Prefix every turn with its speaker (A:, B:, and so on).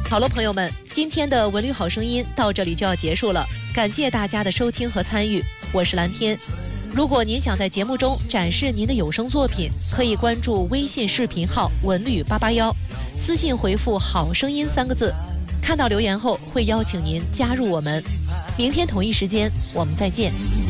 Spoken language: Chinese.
A: 好了，朋友们，今天的文旅好声音到这里就要结束了，感谢大家的收听和参与，我是蓝天。如果您想在节目中展示您的有声作品，可以关注微信视频号文旅881，私信回复好声音3个字，看到留言后会邀请您加入我们。明天同一时间我们再见。